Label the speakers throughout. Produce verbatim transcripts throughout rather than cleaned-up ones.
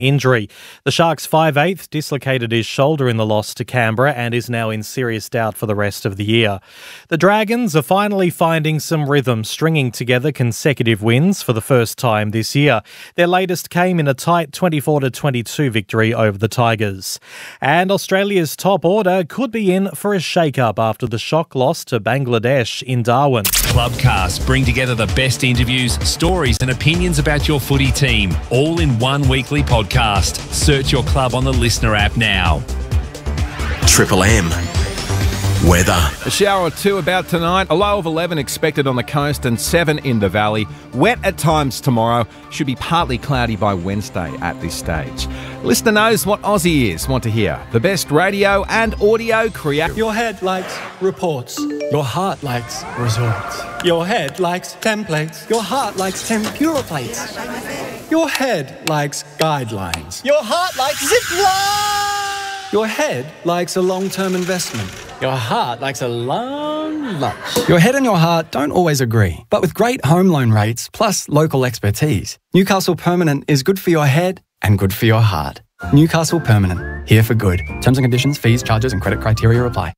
Speaker 1: injury. The Sharks' five-eighth dislocated his shoulder in the loss to Canberra and is now in serious doubt for the rest of the year. The Dragons are finally finding some rhythm, stringing together consecutive wins for the first time this year. Their latest came in a tight twenty-four to twenty-two victory over the Tigers. And Australia's top order could be in for a shake-up after the shock loss to Bangladesh in Darwin.
Speaker 2: Clubcast bring together the best interviews, stories and opinions about your footy team, all in one weekly podcast. Search your club on the Listener app now.
Speaker 3: Triple M. Weather.
Speaker 4: A shower or two about tonight. A low of eleven expected on the coast and seven in the valley. Wet at times tomorrow. Should be partly cloudy by Wednesday at this stage. Listener knows what Aussie ears want to hear. The best radio and audio create.
Speaker 5: Your head likes reports. Your heart likes resorts. Your head likes templates. Your heart likes tempura plates. Your head likes guidelines. Your heart likes zipline. Your head likes a long-term investment. Your heart likes a long lunch. Your head and your heart don't always agree, but with great home loan rates plus local expertise, Newcastle Permanent is good for your head and good for your heart. Newcastle Permanent, here for good. Terms and conditions, fees, charges and credit criteria apply.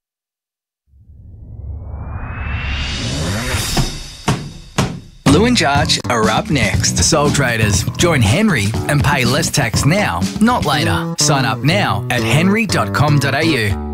Speaker 6: Lou and Jarge are up next. Sole traders, join Henry and pay less tax now, not later. Sign up now at henry dot com dot a u.